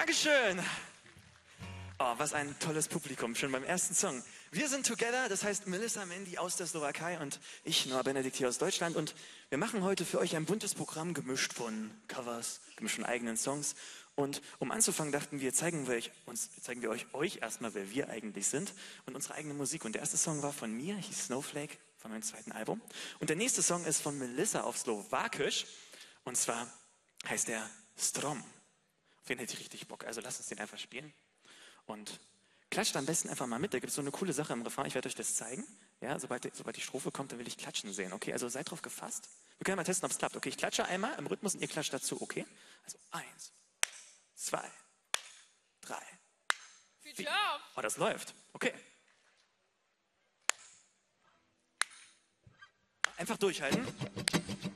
Dankeschön. Oh, was ein tolles Publikum, schon beim ersten Song. Wir sind Together, das heißt Melissa Mendy aus der Slowakei und ich, Noah Benedikt, hier aus Deutschland. Und wir machen heute für euch ein buntes Programm, gemischt von Covers, gemischt von eigenen Songs. Und um anzufangen, dachten wir, zeigen wir euch erstmal, wer wir eigentlich sind und unsere eigene Musik. Und der erste Song war von mir, hieß Snowflake, von meinem zweiten Album. Und der nächste Song ist von Melissa auf Slowakisch. Und zwar heißt der Strom. Auf den hätte ich richtig Bock, also lasst uns den einfach spielen. Und klatscht am besten einfach mal mit. Da gibt es so eine coole Sache im Refrain. Ich werde euch das zeigen. Ja, sobald die Strophe kommt, dann will ich klatschen sehen. Okay, also seid drauf gefasst. Wir können mal testen, ob es klappt. Okay, ich klatsche einmal im Rhythmus und ihr klatscht dazu. Okay, also 1, 2, 3, 4. Oh, das läuft. Okay. Einfach durchhalten.